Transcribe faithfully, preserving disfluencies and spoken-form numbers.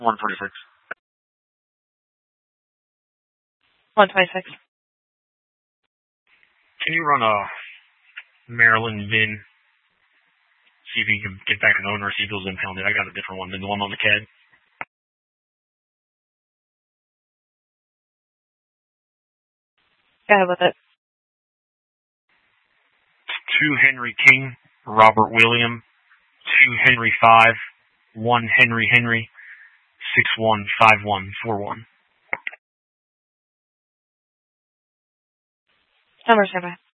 one forty-six. one twenty-six. Can you run a Maryland V I N? See if you can get back an owner, see if it was impounded. I got a different one than the one on the C A D. Go ahead with it. two Henry King, Robert William, two Henry five, one Henry Henry, six one five one four one. Number seven.